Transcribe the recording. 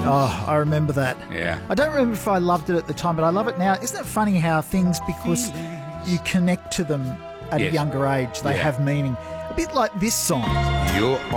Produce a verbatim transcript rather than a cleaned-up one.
Oh, I remember that. Yeah. I don't remember if I loved it at the time, but I love it now. Isn't it funny how things, because you connect to them at Yes. a younger age, they Yeah. have meaning? A bit like this song. You're